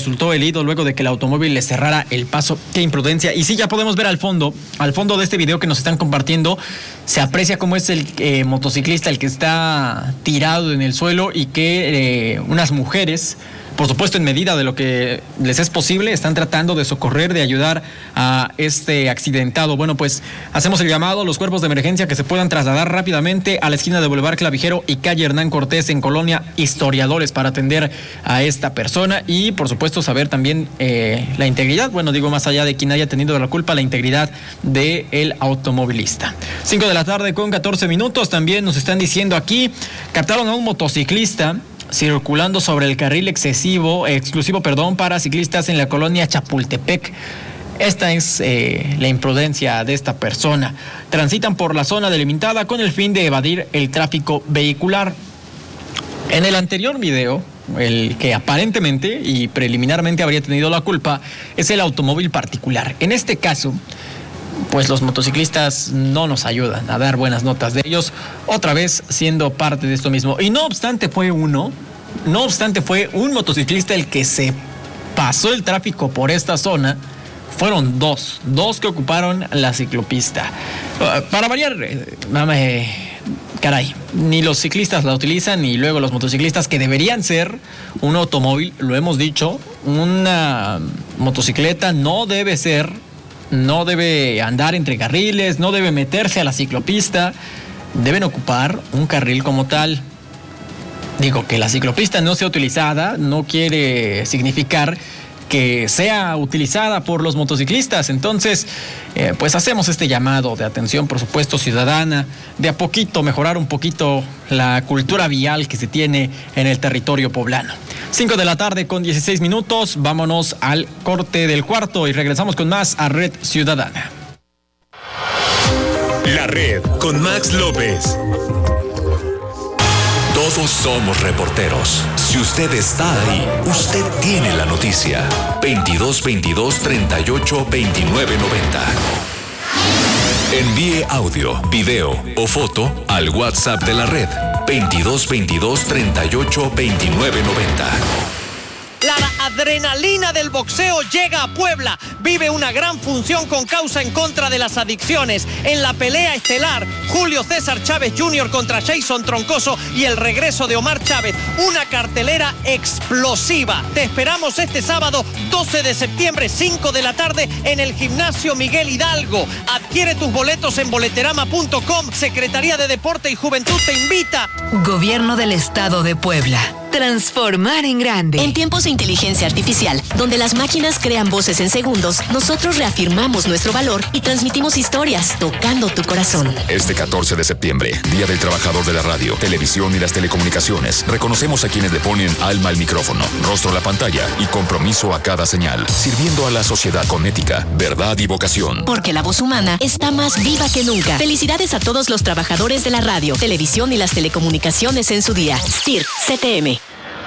resultó herido luego de que el automóvil le cerrara el paso. Qué imprudencia. Y sí, ya podemos ver al fondo de este video que nos están compartiendo, se aprecia cómo es el motociclista el que está tirado en el suelo y que unas mujeres, por supuesto en medida de lo que les es posible, están tratando de socorrer, de ayudar a este accidentado. Bueno, pues hacemos el llamado a los cuerpos de emergencia que se puedan trasladar rápidamente a la esquina de Boulevard Clavijero y calle Hernán Cortés en Colonia Historiadores para atender a esta persona y por supuesto saber también la integridad, bueno, digo más allá de quien haya tenido la culpa, la integridad del automovilista. 5:14 p.m. También nos están diciendo aquí, captaron a un motociclista circulando sobre el carril exclusivo para ciclistas en la colonia Chapultepec. Esta es la imprudencia de esta persona. Transitan por la zona delimitada con el fin de evadir el tráfico vehicular. En el anterior video, el que aparentemente y preliminarmente habría tenido la culpa es el automóvil particular. En este caso, pues los motociclistas no nos ayudan a dar buenas notas de ellos, otra vez siendo parte de esto mismo. Y no obstante fue un motociclista el que se pasó el tráfico por esta zona. Fueron dos que ocuparon la ciclopista. Para variar, caray, ni los ciclistas la utilizan, ni luego los motociclistas, que deberían ser un automóvil, lo hemos dicho, una motocicleta no debe andar entre carriles, no debe meterse a la ciclopista, deben ocupar un carril como tal. Digo, que la ciclopista no sea utilizada no quiere significar que sea utilizada por los motociclistas. Entonces, pues hacemos este llamado de atención, por supuesto, ciudadana, de a poquito mejorar un poquito la cultura vial que se tiene en el territorio poblano. 5:16 p.m, vámonos al corte del cuarto y regresamos con más a Red Ciudadana. La Red con Max López. Todos somos reporteros. Si usted está ahí, usted tiene la noticia. 2222 38 29 90. Envíe audio, video o foto al WhatsApp de la Red. 2222 38 29 90. La adrenalina del boxeo llega a Puebla. Vive una gran función con causa en contra de las adicciones. En la pelea estelar, Julio César Chávez Jr. contra Jason Troncoso y el regreso de Omar Chávez. Una cartelera explosiva. Te esperamos este sábado 12 de septiembre, 5 de la tarde, en el Gimnasio Miguel Hidalgo. Adquiere tus boletos en boleterama.com. Secretaría de Deporte y Juventud te invita. Gobierno del Estado de Puebla. Transformar en grande. En tiempos de inteligencia artificial, donde las máquinas crean voces en segundos, nosotros reafirmamos nuestro valor y transmitimos historias, tocando tu corazón. Este 14 de septiembre, Día del Trabajador de la Radio, Televisión y las Telecomunicaciones, reconocemos a quienes le ponen alma al micrófono, rostro a la pantalla y compromiso a cada señal, sirviendo a la sociedad con ética, verdad y vocación. Porque la voz humana está más viva que nunca. Felicidades a todos los trabajadores de la radio, televisión y las telecomunicaciones en su día. CIR, CTM.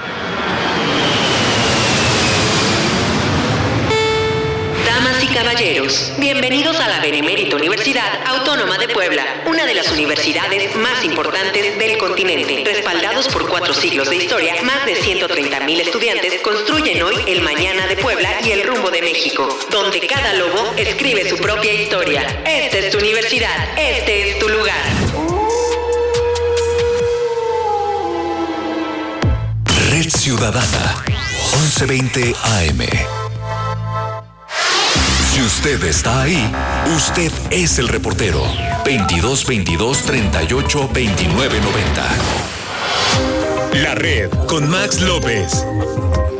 Damas y caballeros, bienvenidos a la Benemérita Universidad Autónoma de Puebla, una de las universidades más importantes del continente. Respaldados por 4 siglos de historia, más de 130,000 estudiantes construyen hoy el mañana de Puebla y el rumbo de México, donde cada lobo escribe su propia historia. Esta es tu universidad, este es tu lugar. Red Ciudadana, 1120 AM. Si usted está ahí, usted es el reportero. 2222 38 29 90. La Red con Max López.